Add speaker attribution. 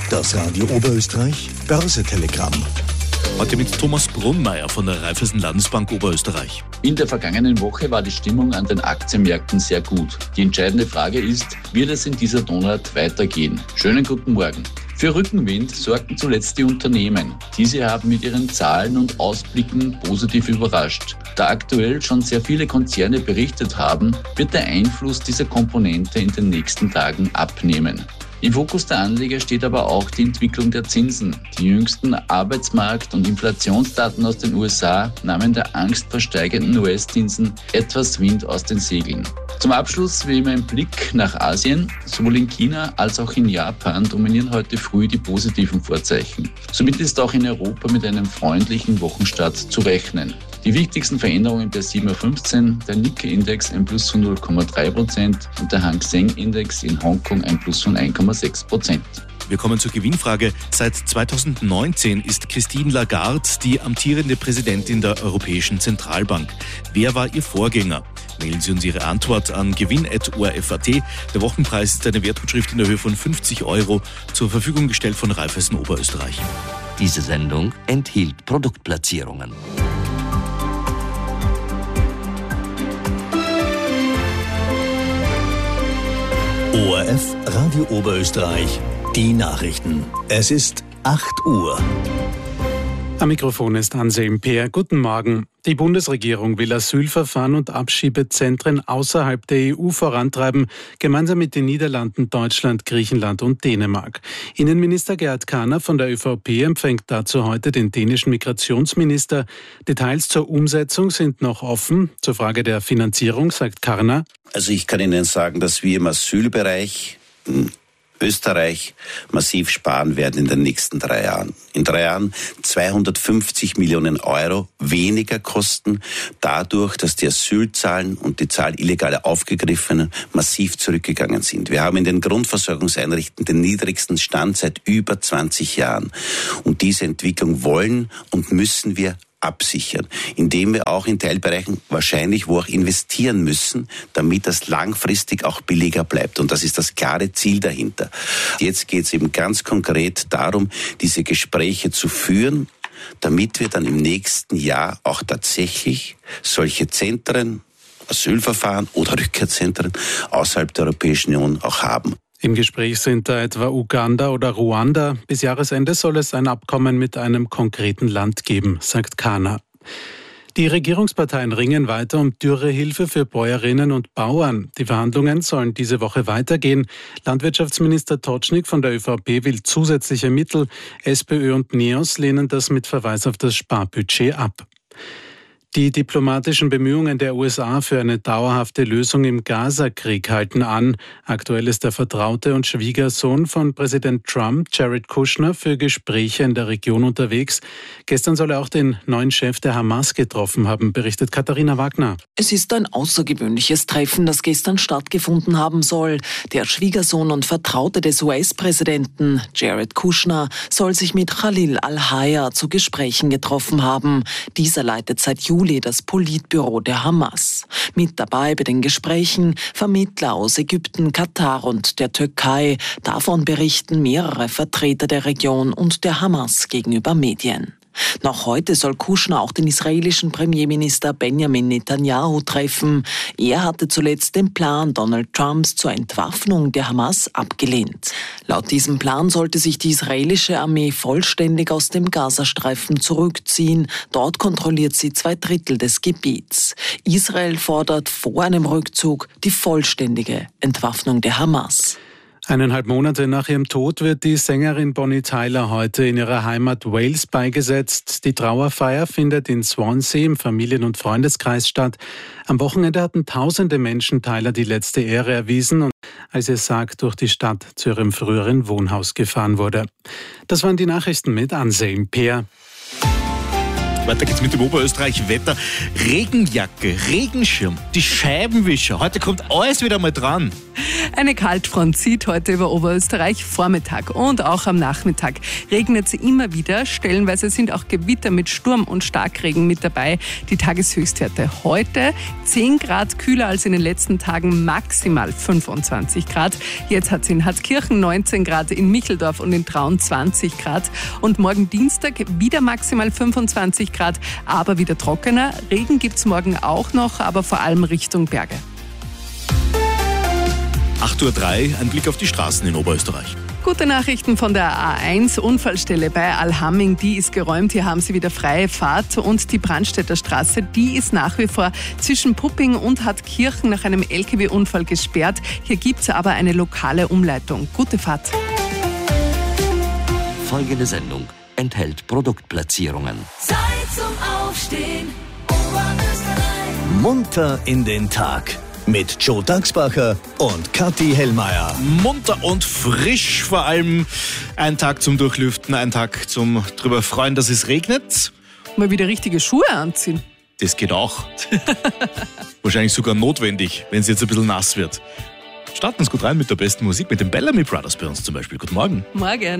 Speaker 1: Das Radio Oberösterreich Börse-Telegramm.
Speaker 2: Heute mit Thomas Brunmeier von der Raiffeisen Landesbank Oberösterreich.
Speaker 3: In der vergangenen Woche war die Stimmung an den Aktienmärkten sehr gut. Die entscheidende Frage ist, wird es in dieser Donut weitergehen? Schönen guten Morgen. Für Rückenwind sorgten zuletzt die Unternehmen. Diese haben mit ihren Zahlen und Ausblicken positiv überrascht. Da aktuell schon sehr viele Konzerne berichtet haben, wird der Einfluss dieser Komponente in den nächsten Tagen abnehmen. Im Fokus der Anleger steht aber auch die Entwicklung der Zinsen. Die jüngsten Arbeitsmarkt- und Inflationsdaten aus den USA nahmen der Angst vor steigenden US-Zinsen etwas Wind aus den Segeln. Zum Abschluss wie immer ein Blick nach Asien. Sowohl in China als auch in Japan dominieren heute früh die positiven Vorzeichen. Somit ist auch in Europa mit einem freundlichen Wochenstart zu rechnen. Die wichtigsten Veränderungen der 7.15, der Nikkei-Index ein Plus von 0,3% und der Hang Seng-Index in Hongkong ein Plus von 1,6%.
Speaker 2: Wir kommen zur Gewinnfrage. Seit 2019 ist Christine Lagarde die amtierende Präsidentin der Europäischen Zentralbank. Wer war ihr Vorgänger? Mailen Sie uns Ihre Antwort an gewinn@orf.at. Der Wochenpreis ist eine Wertgutschrift in der Höhe von 50 € zur Verfügung gestellt von Raiffeisen Oberösterreich.
Speaker 4: Diese Sendung enthielt Produktplatzierungen.
Speaker 1: ORF Radio Oberösterreich. Die Nachrichten. Es ist 8 Uhr.
Speaker 5: Am Mikrofon ist Anselm Peer. Guten Morgen. Die Bundesregierung will Asylverfahren und Abschiebezentren außerhalb der EU vorantreiben, gemeinsam mit den Niederlanden, Deutschland, Griechenland und Dänemark. Innenminister Gerhard Kahner von der ÖVP empfängt dazu heute den dänischen Migrationsminister. Details zur Umsetzung sind noch offen. Zur Frage der Finanzierung sagt Kahner:
Speaker 6: Also ich kann Ihnen sagen, dass wir im Asylbereich Österreich massiv sparen werden in den nächsten 3 Jahren. In 3 Jahren 250 Millionen € weniger kosten, dadurch, dass die Asylzahlen und die Zahl illegaler Aufgegriffenen massiv zurückgegangen sind. Wir haben in den Grundversorgungseinrichtungen den niedrigsten Stand seit über 20 Jahren. Und diese Entwicklung wollen und müssen wir absichern, indem wir auch in Teilbereichen wahrscheinlich wo auch investieren müssen, damit das langfristig auch billiger bleibt. Und das ist das klare Ziel dahinter. Jetzt geht es eben ganz konkret darum, diese Gespräche zu führen, damit wir dann im nächsten Jahr auch tatsächlich solche Zentren, Asylverfahren oder Rückkehrzentren außerhalb der Europäischen Union auch haben.
Speaker 5: Im Gespräch sind da etwa Uganda oder Ruanda. Bis Jahresende soll es ein Abkommen mit einem konkreten Land geben, sagt Kahner. Die Regierungsparteien ringen weiter um Dürrehilfe für Bäuerinnen und Bauern. Die Verhandlungen sollen diese Woche weitergehen. Landwirtschaftsminister Totschnig von der ÖVP will zusätzliche Mittel. SPÖ und NEOS lehnen das mit Verweis auf das Sparbudget ab. Die diplomatischen Bemühungen der USA für eine dauerhafte Lösung im Gaza-Krieg halten an. Aktuell ist der Vertraute und Schwiegersohn von Präsident Trump, Jared Kushner, für Gespräche in der Region unterwegs. Gestern soll er auch den neuen Chef der Hamas getroffen haben, berichtet Katharina Wagner.
Speaker 7: Es ist ein außergewöhnliches Treffen, das gestern stattgefunden haben soll. Der Schwiegersohn und Vertraute des US-Präsidenten, Jared Kushner, soll sich mit Khalil al-Hayya zu Gesprächen getroffen haben. Dieser leitet seit Juli das Politbüro der Hamas. Mit dabei bei den Gesprächen Vermittler aus Ägypten, Katar und der Türkei. Davon berichten mehrere Vertreter der Region und der Hamas gegenüber Medien. Noch heute soll Kushner auch den israelischen Premierminister Benjamin Netanyahu treffen. Er hatte zuletzt den Plan Donald Trumps zur Entwaffnung der Hamas abgelehnt. Laut diesem Plan sollte sich die israelische Armee vollständig aus dem Gazastreifen zurückziehen. Dort kontrolliert sie 2/3 des Gebiets. Israel fordert vor einem Rückzug die vollständige Entwaffnung der Hamas.
Speaker 5: 1,5 Monate nach ihrem Tod wird die Sängerin Bonnie Tyler heute in ihrer Heimat Wales beigesetzt. Die Trauerfeier findet in Swansea im Familien- und Freundeskreis statt. Am Wochenende hatten tausende Menschen Tyler die letzte Ehre erwiesen, und als ihr Sarg durch die Stadt zu ihrem früheren Wohnhaus gefahren wurde. Das waren die Nachrichten mit Anselm Peer.
Speaker 2: Weiter geht's mit dem Oberösterreich-Wetter. Regenjacke, Regenschirm, die Scheibenwischer. Heute kommt alles wieder mal dran.
Speaker 8: Eine Kaltfront zieht heute über Oberösterreich. Vormittag und auch am Nachmittag regnet es immer wieder. Stellenweise sind auch Gewitter mit Sturm und Starkregen mit dabei. Die Tageshöchstwerte heute 10 Grad kühler als in den letzten Tagen, maximal 25 Grad. Jetzt hat es in Hartkirchen 19 Grad, in Micheldorf und in Traun 20 Grad. Und morgen Dienstag wieder maximal 25 Grad, aber wieder trockener. Regen gibt es morgen auch noch, aber vor allem Richtung Berge.
Speaker 2: 8:03 Uhr, ein Blick auf die Straßen in Oberösterreich.
Speaker 8: Gute Nachrichten von der A1, Unfallstelle bei Alhamming, die ist geräumt, hier haben sie wieder freie Fahrt und die Brandstätter Straße, die ist nach wie vor zwischen Pupping und Hartkirchen nach einem LKW-Unfall gesperrt. Hier gibt es aber eine lokale Umleitung. Gute Fahrt.
Speaker 4: Folgende Sendung enthält Produktplatzierungen.
Speaker 9: Zeit zum Aufstehen, Oberösterreich.
Speaker 1: Munter in den Tag mit Joe Dachsbacher und Kathi Hellmeier.
Speaker 2: Munter und frisch, vor allem ein Tag zum Durchlüften, ein Tag zum drüber freuen, dass es regnet.
Speaker 8: Mal wieder richtige Schuhe anziehen.
Speaker 2: Das geht auch. Wahrscheinlich sogar notwendig, wenn es jetzt ein bisschen nass wird. Starten uns gut rein mit der besten Musik, mit den Bellamy Brothers bei uns zum Beispiel. Guten Morgen.
Speaker 8: Morgen.